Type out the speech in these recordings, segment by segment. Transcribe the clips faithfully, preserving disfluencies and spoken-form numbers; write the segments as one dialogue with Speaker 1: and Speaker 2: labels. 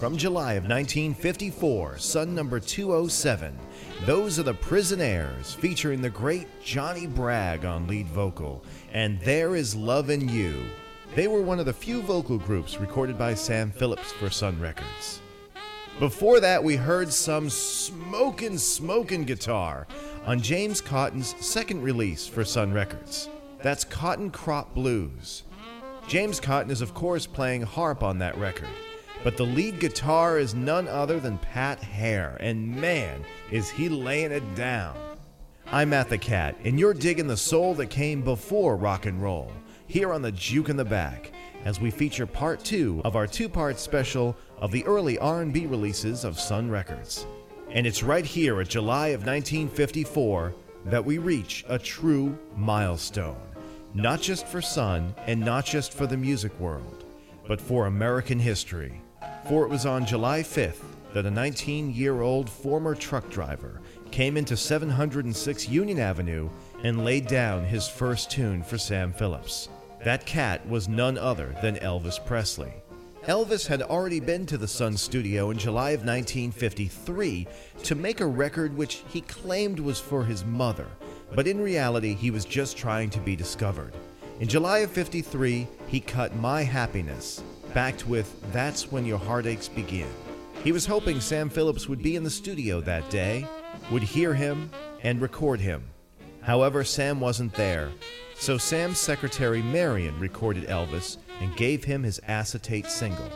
Speaker 1: from July of nineteen fifty-four, Sun number two oh seven. Those are the Prisonaires, featuring the great Johnny Bragg on lead vocal, and There Is Lovin' You. They were one of the few vocal groups recorded by Sam Phillips for Sun Records. Before that, we heard some smokin', smokin' guitar on James Cotton's second release for Sun Records. That's Cotton Crop Blues. James Cotton is of course playing harp on that record, but the lead guitar is none other than Pat Hare, and man, is he laying it down. I'm Matt the Cat, and you're digging the soul that came before rock and roll, here on the Juke in the Back, as we feature part two of our two-part special of the early R and B releases of Sun Records. And it's right here at July of nineteen fifty-four that we reach a true milestone, not just for Sun and not just for the music world, but for American history. For it was on July fifth that a nineteen-year-old former truck driver came into seven hundred six Union Avenue and laid down his first tune for Sam Phillips. That cat was none other than Elvis Presley. Elvis had already been to the Sun studio in July of nineteen fifty-three to make a record which he claimed was for his mother, but in reality he was just trying to be discovered. In July of fifty-three, he cut My Happiness, backed with That's When Your Heartaches Begin. He was hoping Sam Phillips would be in the studio that day, would hear him, and record him. However, Sam wasn't there, so Sam's secretary Marion recorded Elvis and gave him his acetate single.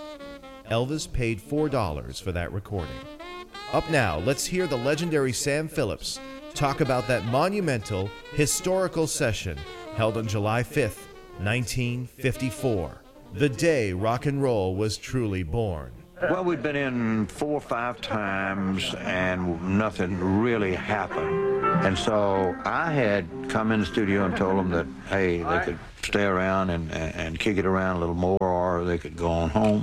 Speaker 1: Elvis paid four dollars for that recording. Up now, let's hear the legendary Sam Phillips talk about that monumental, historical session held on July fifth, nineteen fifty-four, the day rock and roll was truly born.
Speaker 2: Well, we'd been in four or five times and nothing really happened. And so I had come in the studio and told them that, hey, they could stay around and, and, and kick it around a little more, or they could go on home.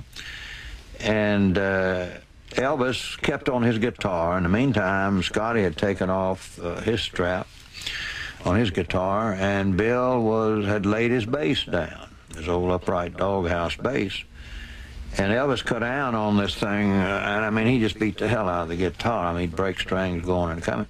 Speaker 2: And uh, Elvis kept on his guitar. In the meantime, Scotty had taken off uh, his strap on his guitar, and Bill was had laid his bass down, his old upright doghouse bass. And Elvis cut down on this thing, uh, and I mean, he just beat the hell out of the guitar. I mean, he'd break strings going and coming.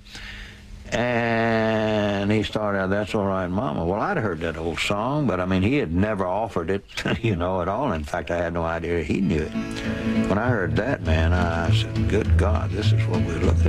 Speaker 2: And he started out, That's All Right, Mama. Well, I'd heard that old song, but I mean, he had never offered it, you know, at all. In fact, I had no idea he knew it. When I heard that, man, I said, good God, this is what we're looking